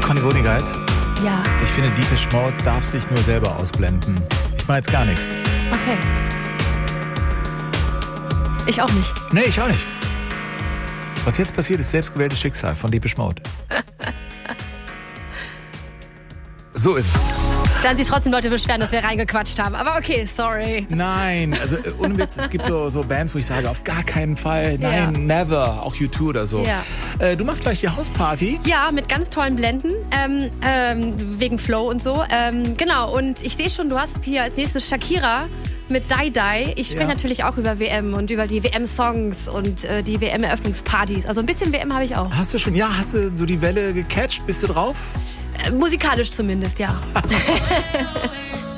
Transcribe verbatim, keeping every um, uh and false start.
Conny Ronigkeit? Ja. Ich finde, Deepish Mode darf sich nur selber ausblenden. Ich mache jetzt gar nichts. Okay. Ich auch nicht. Nee, ich auch nicht. Was jetzt passiert, ist selbstgewähltes Schicksal von Deepish Mode. So ist es. Es werden sich trotzdem Leute beschweren, dass wir reingequatscht haben. Aber okay, sorry. Nein, also ohne Witz, es gibt so, so Bands, wo ich sage, auf gar keinen Fall, nein, Ja. never, auch U zwei oder so. Ja. Äh, du machst gleich die Hausparty. Ja, mit ganz tollen Blenden, ähm, ähm, wegen Flow und so. Ähm, genau, und ich sehe schon, du hast hier als nächstes Shakira mit Die Die. Ich spreche Ja. natürlich auch über W M und über die W M-Songs und äh, die W M-Eröffnungspartys. Also ein bisschen W M habe ich auch. Hast du schon, ja, hast du so die Welle gecatcht? Bist du drauf? Äh, musikalisch zumindest, ja.